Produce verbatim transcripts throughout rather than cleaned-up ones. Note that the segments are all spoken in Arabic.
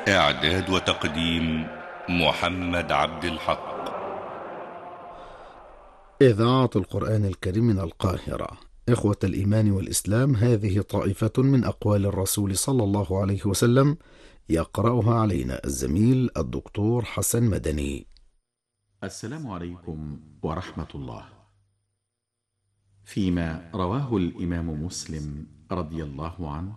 إعداد وتقديم محمد عبد الحق. إذاعة القرآن الكريم من القاهرة. إخوة الإيمان والإسلام، هذه طائفة من أقوال الرسول صلى الله عليه وسلم يقرأها علينا الزميل الدكتور حسن مدني. السلام عليكم ورحمة الله. فيما رواه الإمام مسلم رضي الله عنه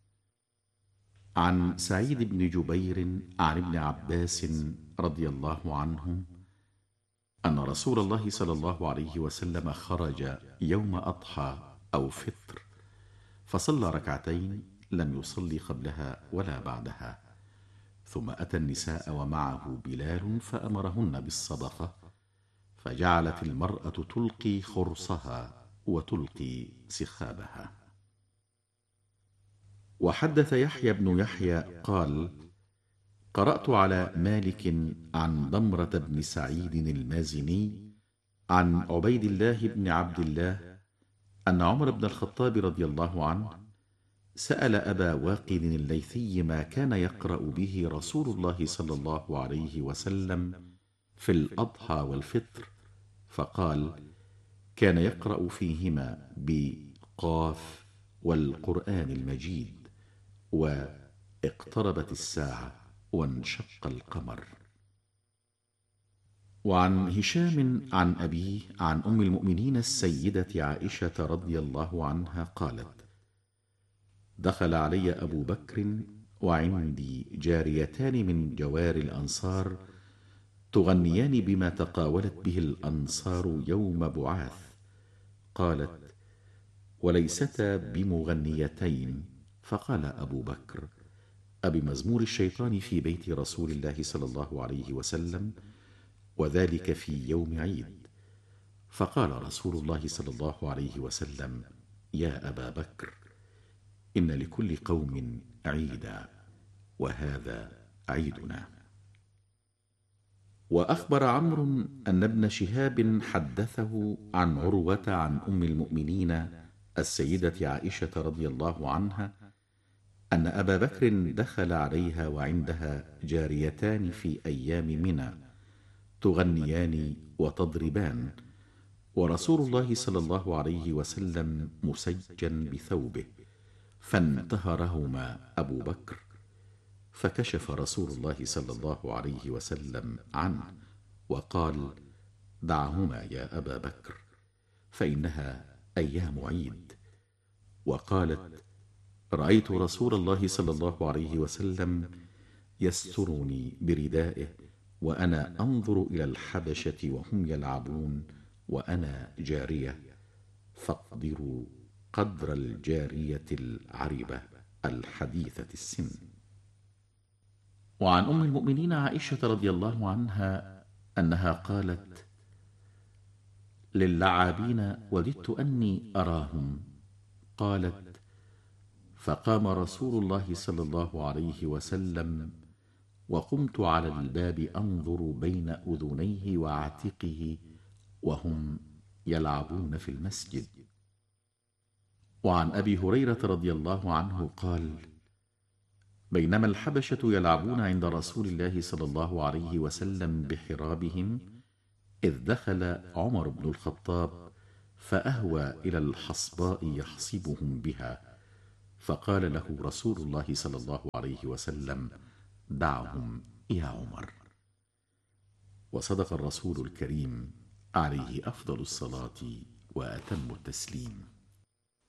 عن سعيد بن جبير عن ابن عباس رضي الله عنه أن رسول الله صلى الله عليه وسلم خرج يوم أضحى أو فطر، فصلى ركعتين لم يصلي قبلها ولا بعدها، ثم أتى النساء ومعه بلال فأمرهن بالصدقة، فجعلت المرأة تلقي خرصها وتلقي سخابها. وحدث يحيى بن يحيى قال: قرأت على مالك عن ضمرة بن سعيد المازني عن عبيد الله بن عبد الله أن عمر بن الخطاب رضي الله عنه سأل أبا واقد الليثي ما كان يقرأ به رسول الله صلى الله عليه وسلم في الأضحى والفطر، فقال: كان يقرأ فيهما بقاف والقرآن المجيد واقتربت الساعة وانشق القمر. وعن هشام عن أبيه عن أم المؤمنين السيدة عائشة رضي الله عنها قالت: دخل علي أبو بكر وعندي جاريتان من جوار الأنصار تغنيان بما تقاولت به الأنصار يوم بعاث. قالت: وليستا بمغنيتين. فقال أبو بكر: أبمزمور الشيطان في بيت رسول الله صلى الله عليه وسلم، وذلك في يوم عيد. فقال رسول الله صلى الله عليه وسلم: يا أبا بكر، إن لكل قوم عيدا، وهذا عيدنا. وأخبر عمرو أن ابن شهاب حدثه عن عروة عن أم المؤمنين السيدة عائشة رضي الله عنها أن أبا بكر دخل عليها وعندها جاريتان في أيام منى تغنيان وتضربان، ورسول الله صلى الله عليه وسلم مسجا بثوبه، فانتهرهما أبو بكر، فكشف رسول الله صلى الله عليه وسلم عنه وقال: دعهما يا أبا بكر، فإنها أيام عيد. وقالت: رأيت رسول الله صلى الله عليه وسلم يسترني بردائه وأنا أنظر إلى الحبشة وهم يلعبون وأنا جارية، فاقدروا قدر الجارية العربة الحديثة السن. وعن أم المؤمنين عائشة رضي الله عنها أنها قالت: للعابين وددت أني أراهم. قالت: فقام رسول الله صلى الله عليه وسلم وقمت على الباب أنظر بين أذنيه وعاتقه وهم يلعبون في المسجد. وعن أبي هريرة رضي الله عنه قال: بينما الحبشة يلعبون عند رسول الله صلى الله عليه وسلم بحرابهم، إذ دخل عمر بن الخطاب فأهوى إلى الحصباء يحصبهم بها، فقال له رسول الله صلى الله عليه وسلم: دعهم يا عمر. وصدق الرسول الكريم عليه أفضل الصلاة وأتم التسليم.